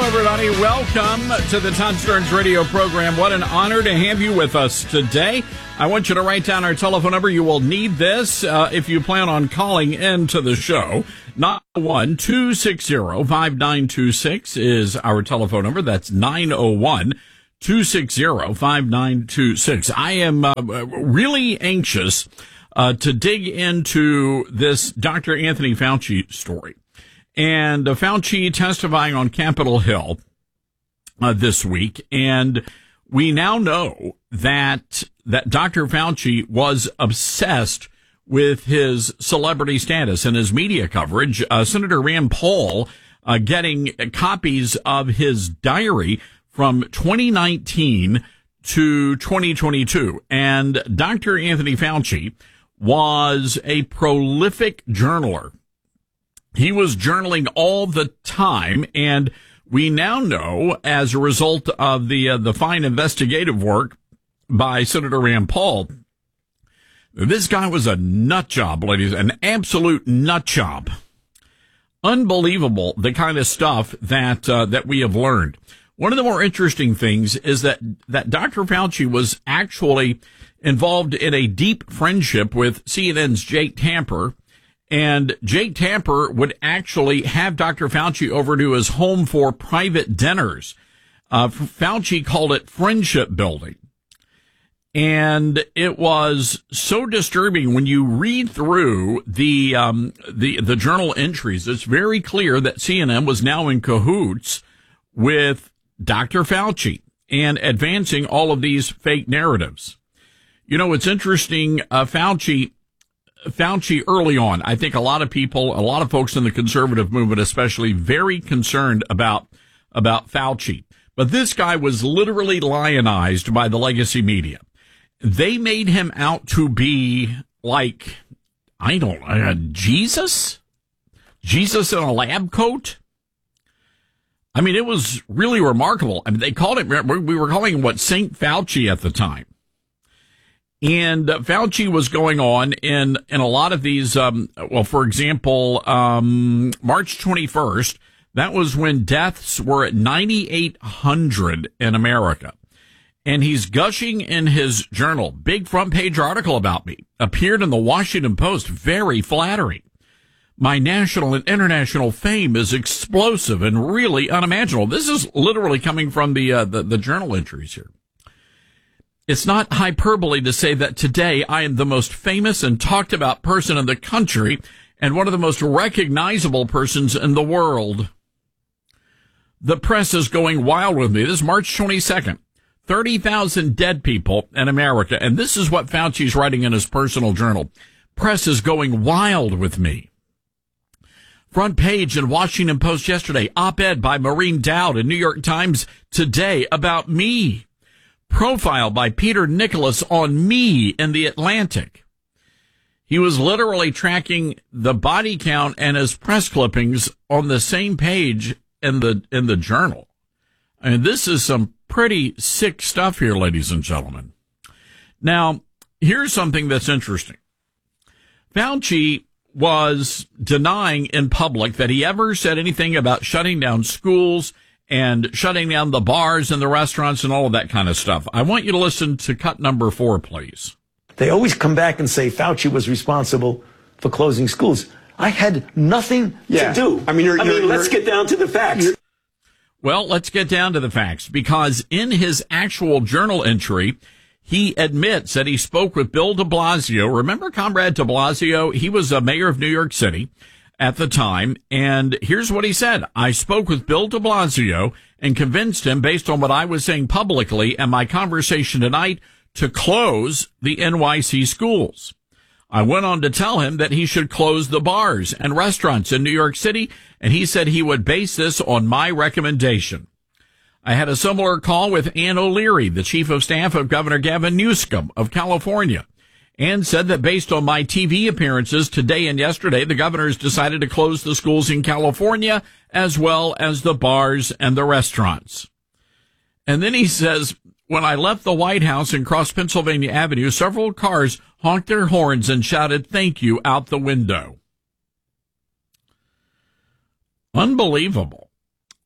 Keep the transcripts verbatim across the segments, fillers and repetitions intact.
everybody. Welcome to the Todd Stearns radio program. What an honor to have you with us today. I want you to write down our telephone number. You will need this uh, if you plan on calling into the show. nine oh one, two six zero, five nine two six is our telephone number. That's nine oh one, two six zero, five nine two six. I am uh, really anxious uh, to dig into this Doctor Anthony Fauci story. And uh, Fauci testifying on Capitol Hill uh, this week. And we now know that that Doctor Fauci was obsessed with his celebrity status and his media coverage. Uh, Senator Rand Paul uh, getting copies of his diary from twenty nineteen to twenty twenty-two. And Doctor Anthony Fauci was a prolific journaler. He was journaling all the time, and we now know, as a result of the uh, the fine investigative work by Senator Rand Paul, this guy was a nut job, ladies, an absolute nut job. Unbelievable, the kind of stuff that uh, that we have learned. One of the more interesting things is that that Doctor Fauci was actually involved in a deep friendship with C N N's Jake Tapper. And Jake Tapper would actually have Doctor Fauci over to his home for private dinners. Uh, Fauci called it friendship building. And it was so disturbing when you read through the, um, the, the journal entries. It's very clear that C N N was now in cahoots with Doctor Fauci and advancing all of these fake narratives. You know, it's interesting, uh, Fauci, Fauci early on, I think a lot of people, a lot of folks in the conservative movement, especially, very concerned about, about Fauci. But this guy was literally lionized by the legacy media. They made him out to be like, I don't know, Jesus? Jesus in a lab coat? I mean, it was really remarkable. I mean, they called it, we were calling him what, Saint Fauci at the time. And uh, Fauci was going on in, in a lot of these, um, well, for example, um, March twenty-first, that was when deaths were at ninety-eight hundred in America. And he's gushing in his journal. Big front page article about me. Appeared in the Washington Post. Very flattering. My national and international fame is explosive and really unimaginable. This is literally coming from the, uh, the, the journal entries here. It's not hyperbole to say that today I am the most famous and talked about person in the country and one of the most recognizable persons in the world. The press is going wild with me. This is March twenty-second. thirty thousand dead people in America. And this is what Fauci's writing in his personal journal. Press is going wild with me. Front page in Washington Post yesterday. Op-ed by Maureen Dowd in New York Times today about me. Profile by Peter Nicholas on me in the Atlantic. He was literally tracking the body count and his press clippings on the same page in the in the journal. I mean, this is some pretty sick stuff here, ladies and gentlemen. Now, here's something that's interesting. Fauci was denying in public that he ever said anything about shutting down schools and shutting down the bars and the restaurants and all of that kind of stuff. I want you to listen to cut number four, please. They always come back and say Fauci was responsible for closing schools. I had nothing yeah. to do. I mean, you're, I you're, mean you're, let's get down to the facts. Well, let's get down to the facts, because in his actual journal entry, he admits that he spoke with Bill de Blasio. Remember Comrade de Blasio? He was a mayor of New York City at the time, and here's what he said. I spoke with Bill de Blasio and convinced him, based on what I was saying publicly and my conversation tonight, to close the N Y C schools. I went on to tell him that he should close the bars and restaurants in New York City, and he said he would base this on my recommendation. I had a similar call with Ann O'Leary, the chief of staff of Governor Gavin Newsom of California, and said that based on my T V appearances today and yesterday, the governor's decided to close the schools in California as well as the bars and the restaurants. And then he says, when I left the White House and crossed Pennsylvania Avenue, several cars honked their horns and shouted, "Thank you," out the window. Unbelievable.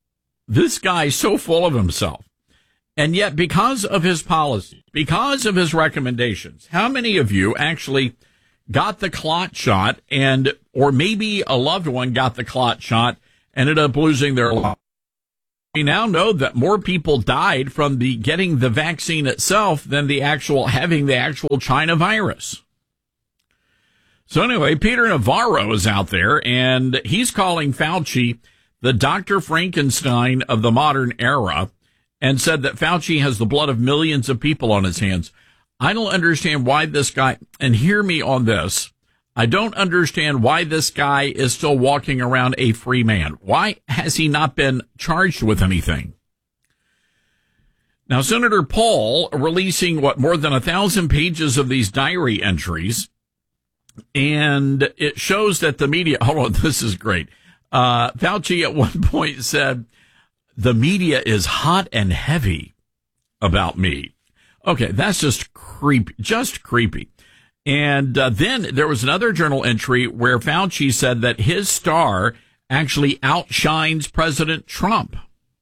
This guy's so full of himself. And yet, because of his policies, because of his recommendations, how many of you actually got the clot shot and, or maybe a loved one got the clot shot, ended up losing their life? We now know that more people died from the getting the vaccine itself than the actual having the actual China virus. So anyway, Peter Navarro is out there, and he's calling Fauci the Doctor Frankenstein of the modern era, and said that Fauci has the blood of millions of people on his hands. I don't understand why this guy, and hear me on this, I don't understand why this guy is still walking around a free man. Why has he not been charged with anything? Now, Senator Paul releasing, what, more than a thousand pages of these diary entries, and it shows that the media, hold on, this is great. Uh, Fauci at one point said, the media is hot and heavy about me. Okay, that's just creepy, just creepy. And uh, then there was another journal entry where Fauci said that his star actually outshines President Trump.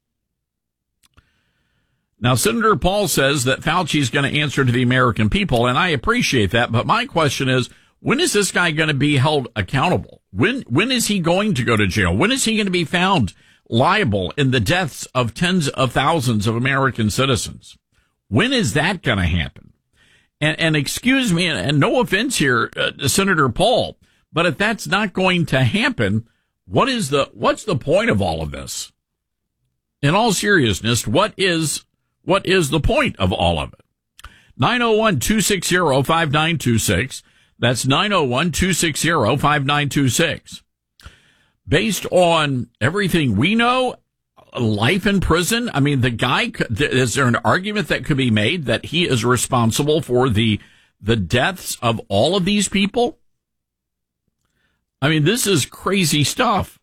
Now, Senator Paul says that Fauci is going to answer to the American people, and I appreciate that. But my question is, when is this guy going to be held accountable? When when is he going to go to jail? When is he going to be found liable in the deaths of tens of thousands of American citizens? When is that going to happen? And, and excuse me, and, and no offense here, uh, Senator Paul, but if that's not going to happen, what is the what's the point of all of this? In all seriousness, what is what is the point of all of it? nine oh one, two six zero, five nine two six. That's nine oh one, two six zero, five nine two six. Based on everything we know, life in prison, I mean, the guy, is there an argument that could be made that he is responsible for the the deaths of all of these people? I mean, this is crazy stuff.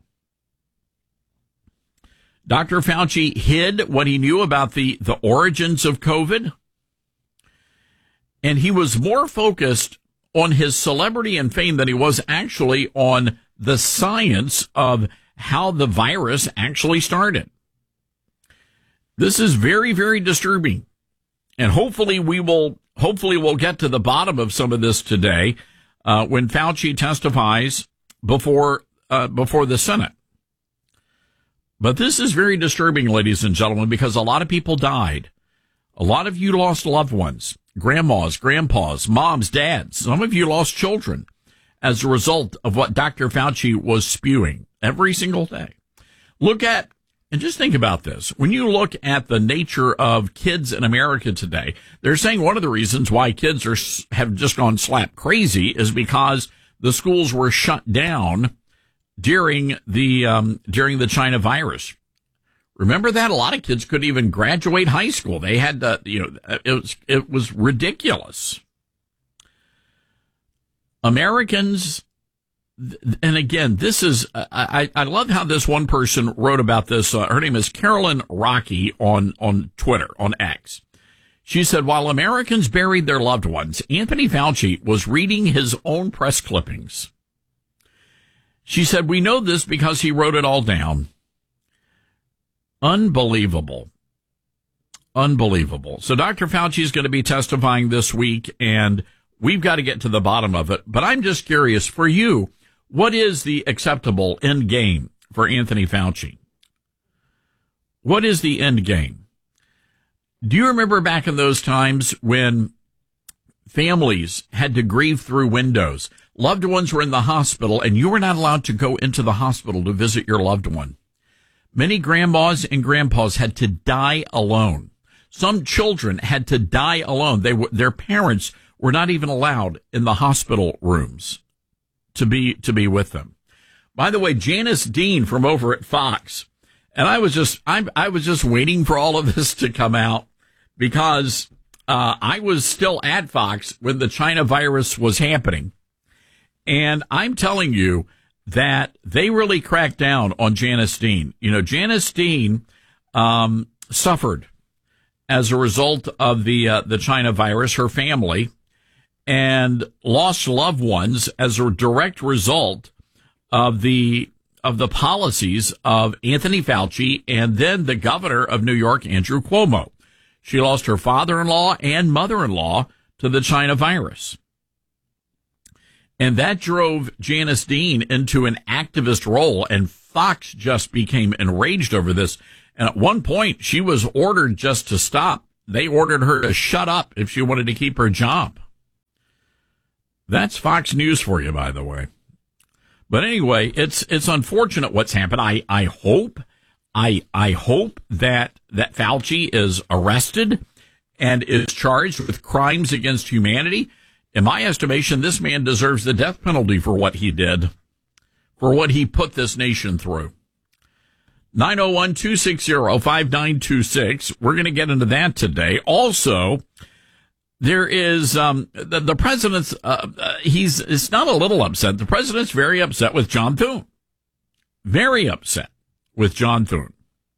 Doctor Fauci hid what he knew about the, the origins of COVID, and he was more focused on his celebrity and fame than he was actually on the science of how the virus actually started. This is very, very disturbing. And hopefully we will, hopefully we'll get to the bottom of some of this today, uh, when Fauci testifies before, uh, before the Senate. But this is very disturbing, ladies and gentlemen, because a lot of people died. A lot of you lost loved ones, grandmas, grandpas, moms, dads. Some of you lost children as a result of what Doctor Fauci was spewing every single day. Look at, and just think about this. When you look at the nature of kids in America today, they're saying one of the reasons why kids are have just gone slap crazy is because the schools were shut down during the um, during the China virus. Remember that? A lot of kids couldn't even graduate high school. They had to, you know, it was it was ridiculous. Americans, and again, this is, I, I love how this one person wrote about this. Uh, her name is Carolyn Rocky on, on Twitter, on X. She said, while Americans buried their loved ones, Anthony Fauci was reading his own press clippings. She said, we know this because he wrote it all down. Unbelievable. Unbelievable. So Doctor Fauci is going to be testifying this week, and we've got to get to the bottom of it. But I'm just curious, for you, what is the acceptable end game for Anthony Fauci? What is the end game? Do you remember back in those times when families had to grieve through windows? Loved ones were in the hospital, and you were not allowed to go into the hospital to visit your loved one. Many grandmas and grandpas had to die alone. Some children had to die alone. They were, their parents were not even allowed in the hospital rooms to be to be with them. By the way, Janice Dean from over at Fox, and I was just I I was just waiting for all of this to come out because uh, I was still at Fox when the China virus was happening, and I'm telling you that they really cracked down on Janice Dean. You know, Janice Dean um, suffered as a result of the uh, the China virus. Her family. And lost loved ones as a direct result of the of the policies of Anthony Fauci and then the governor of New York, Andrew Cuomo. She lost her father-in-law and mother-in-law to the China virus. And that drove Janice Dean into an activist role, and Fox just became enraged over this. And at one point, she was ordered just to stop. They ordered her to shut up if she wanted to keep her job. That's Fox News for you, by the way. But anyway, it's it's unfortunate what's happened. I, I hope I I hope that that Fauci is arrested and is charged with crimes against humanity. In my estimation, this man deserves the death penalty for what he did, for what he put this nation through. nine oh one, two six zero, five nine two six. We're going to get into that today. Also, there is um, the, the president's, uh, uh, he's it's not a little upset. The president's very upset with John Thune. Very upset with John Thune.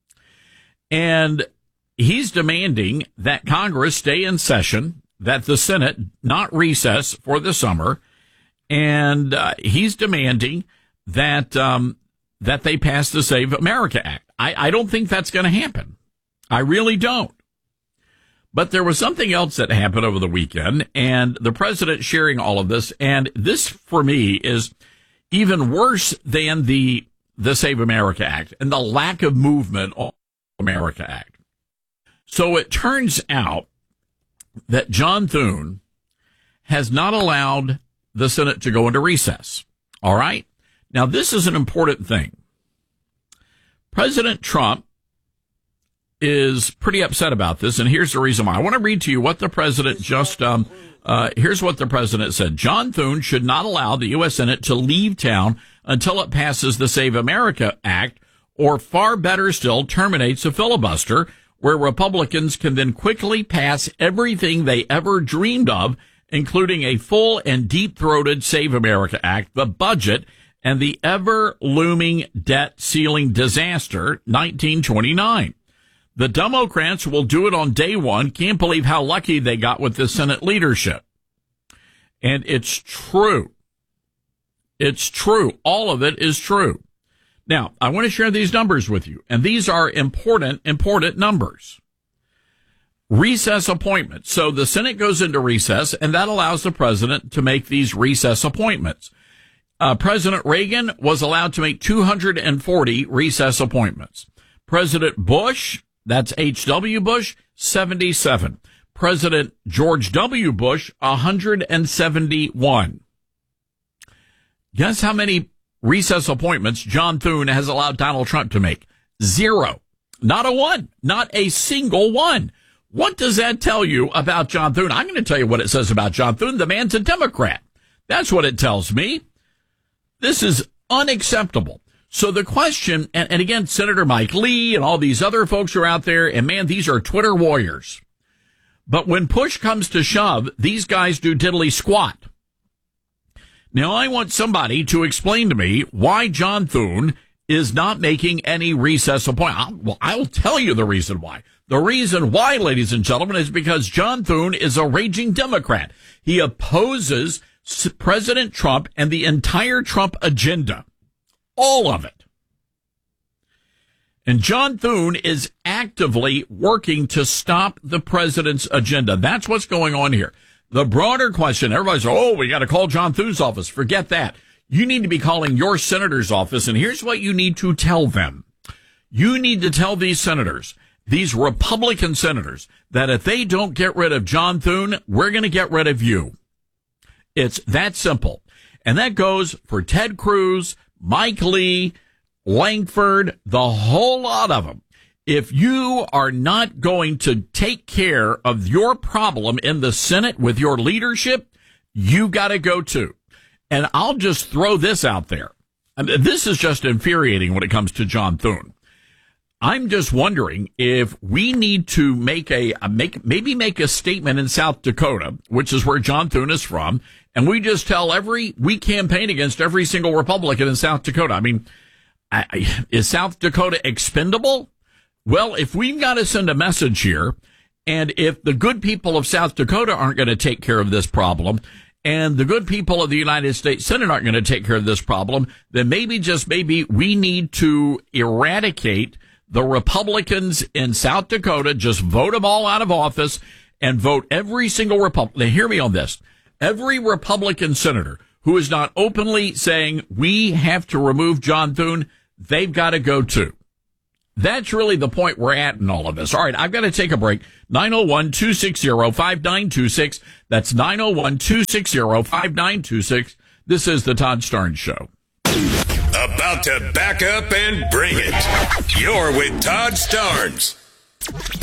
And he's demanding that Congress stay in session, that the Senate not recess for the summer, and uh, he's demanding that um, that they pass the Save America Act. I, I don't think that's going to happen. I really don't. But there was something else that happened over the weekend, and the president sharing all of this, and this, for me, is even worse than the the Save America Act and the lack of movement on the America Act. So it turns out that John Thune has not allowed the Senate to go into recess. All right? Now, this is an important thing. President Trump is pretty upset about this, and here's the reason why. I want to read to you what the president just, um, uh, here's what the president said. John Thune should not allow the U S Senate to leave town until it passes the Save America Act, or far better still, terminates a filibuster, where Republicans can then quickly pass everything they ever dreamed of, including a full and deep-throated Save America Act, the budget, and the ever-looming debt ceiling disaster, nineteen twenty-nine. The Democrats will do it on day one. Can't believe how lucky they got with the Senate leadership. And it's true. It's true. All of it is true. Now, I want to share these numbers with you, and these are important, important numbers. Recess appointments. So the Senate goes into recess, and that allows the president to make these recess appointments. Uh, President Reagan was allowed to make two hundred forty recess appointments. President Bush, that's H W Bush, seventy-seven. President George W. Bush, one hundred seventy-one. Guess how many recess appointments John Thune has allowed Donald Trump to make? Zero. Not a one. Not a single one. What does that tell you about John Thune? I'm going to tell you what it says about John Thune. The man's a Democrat. That's what it tells me. This is unacceptable. So the question, and, and again, Senator Mike Lee and all these other folks are out there, and man, these are Twitter warriors. But when push comes to shove, these guys do diddly squat. Now, I want somebody to explain to me why John Thune is not making any recess appointment. Well, I'll tell you the reason why. The reason why, ladies and gentlemen, is because John Thune is a raging Democrat. He opposes President Trump and the entire Trump agenda. All of it. And John Thune is actively working to stop the president's agenda. That's what's going on here. The broader question, everybody's, oh, we got to call John Thune's office. Forget that. You need to be calling your senator's office, and here's what you need to tell them. You need to tell these senators, these Republican senators, that if they don't get rid of John Thune, we're going to get rid of you. It's that simple. And that goes for Ted Cruz, Mike Lee, Langford, the whole lot of them. If you are not going to take care of your problem in the Senate with your leadership, you got to go too. And I'll just throw this out there. I mean, this is just infuriating when it comes to John Thune. I'm just wondering if we need to make a, a make maybe make a statement in South Dakota, which is where John Thune is from, and we just tell every we campaign against every single Republican in South Dakota. I mean, I, I, is South Dakota expendable? Well, if we've got to send a message here, and if the good people of South Dakota aren't going to take care of this problem, and the good people of the United States Senate aren't going to take care of this problem, then maybe, just maybe, we need to eradicate the Republicans in South Dakota, just vote them all out of office, and vote every single Republican. Now, hear me on this. Every Republican senator who is not openly saying we have to remove John Thune, they've got to go too. That's really the point we're at in all of this. All right, I've got to take a break. nine oh one, two six zero, five nine two six. That's nine oh one, two six zero, five nine two six. This is the Todd Starnes Show. About to back up and bring it. You're with Todd Starnes.